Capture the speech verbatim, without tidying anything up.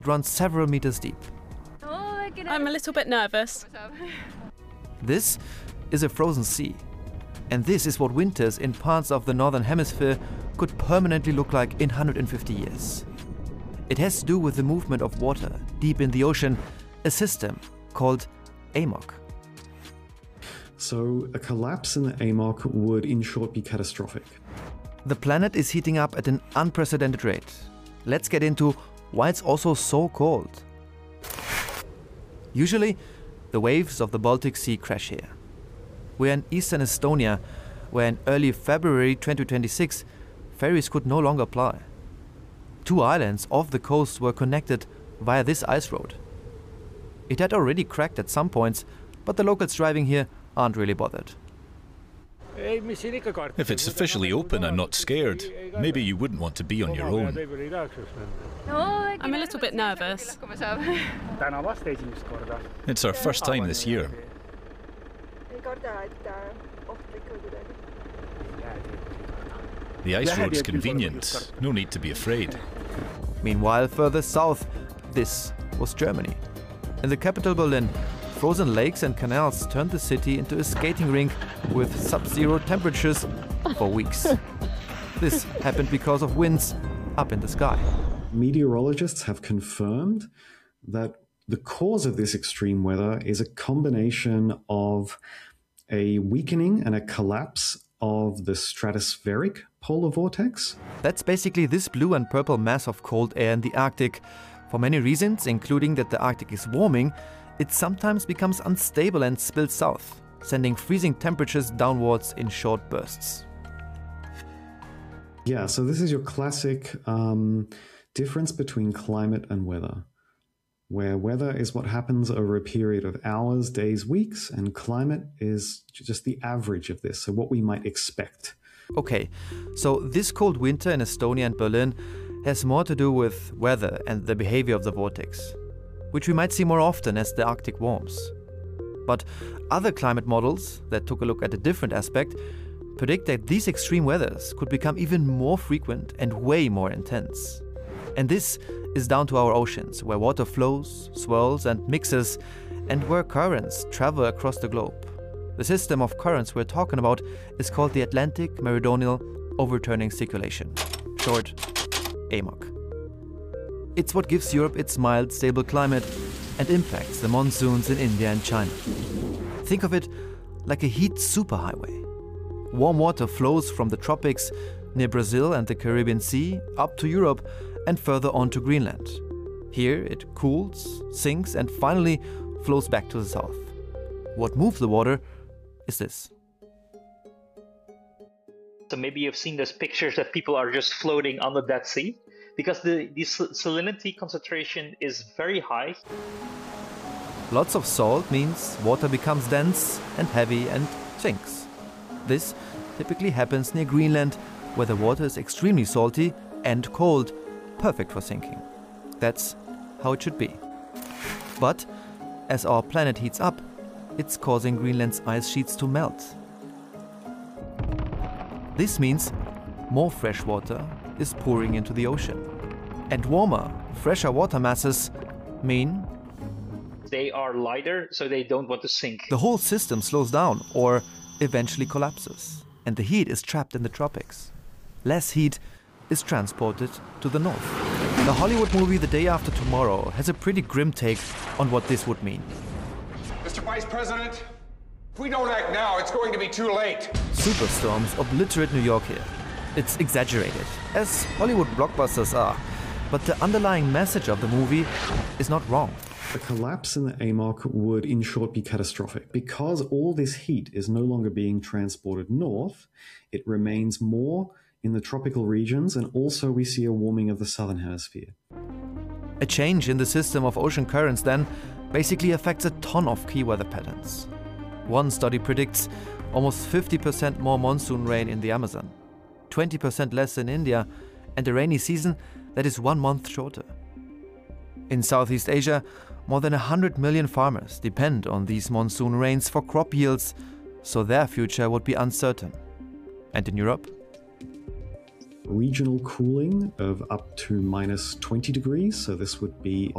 It runs several meters deep. I'm a little bit nervous. This is a frozen sea. And this is what winters in parts of the northern hemisphere could permanently look like in one hundred fifty years. It has to do with the movement of water deep in the ocean, a system called A M O C. So a collapse in the A M O C would, in short, be catastrophic. The planet is heating up at an unprecedented rate. Let's get into why it's also so cold. Usually, the waves of the Baltic Sea crash here. We're in eastern Estonia, where in early February twenty twenty-six, ferries could no longer ply. Two islands off the coast were connected via this ice road. It had already cracked at some points, but the locals driving here aren't really bothered. If it's officially open and not scared, maybe you wouldn't want to be on your own. I'm a little bit nervous. It's our first time this year. The ice road's convenient, no need to be afraid. Meanwhile, further south, this was Germany. In the capital Berlin, frozen lakes and canals turned the city into a skating rink with sub-zero temperatures for weeks. This happened because of winds up in the sky. Meteorologists have confirmed that the cause of this extreme weather is a combination of a weakening and a collapse of the stratospheric polar vortex. That's basically this blue and purple mass of cold air in the Arctic. For many reasons, including that the Arctic is warming, it sometimes becomes unstable and spills south, sending freezing temperatures downwards in short bursts. Yeah, so this is your classic um, difference between climate and weather, where weather is what happens over a period of hours, days, weeks, and climate is just the average of this, so what we might expect. Okay, so this cold winter in Estonia and Berlin has more to do with weather and the behavior of the vortex, which we might see more often as the Arctic warms. But other climate models that took a look at a different aspect predict that these extreme weathers could become even more frequent and way more intense. And this is down to our oceans, where water flows, swirls and mixes, and where currents travel across the globe. The system of currents we're talking about is called the Atlantic Meridional Overturning Circulation, short A M O C. It's what gives Europe its mild, stable climate and impacts the monsoons in India and China. Think of it like a heat superhighway. Warm water flows from the tropics near Brazil and the Caribbean Sea up to Europe and further on to Greenland. Here it cools, sinks and finally flows back to the south. What moves the water is this. So maybe you've seen those pictures that people are just floating on the Dead Sea, because the, the salinity concentration is very high. Lots of salt means water becomes dense and heavy and sinks. This typically happens near Greenland, where the water is extremely salty and cold, perfect for sinking. That's how it should be. But as our planet heats up, it's causing Greenland's ice sheets to melt. This means more fresh water is pouring into the ocean. And warmer, fresher water masses mean they are lighter, so they don't want to sink. The whole system slows down or eventually collapses, and the heat is trapped in the tropics. Less heat is transported to the north. The Hollywood movie The Day After Tomorrow has a pretty grim take on what this would mean. Mister Vice President, if we don't act now, it's going to be too late. Superstorms obliterate New York here. It's exaggerated, as Hollywood blockbusters are, but the underlying message of the movie is not wrong. A collapse in the A M O C would, in short, be catastrophic. Because all this heat is no longer being transported north, it remains more in the tropical regions, and also we see a warming of the southern hemisphere. A change in the system of ocean currents then basically affects a ton of key weather patterns. One study predicts almost fifty percent more monsoon rain in the Amazon, twenty percent less in India, and a rainy season that is one month shorter. In Southeast Asia, more than one hundred million farmers depend on these monsoon rains for crop yields, so their future would be uncertain. And in Europe? Regional cooling of up to minus twenty degrees, so this would be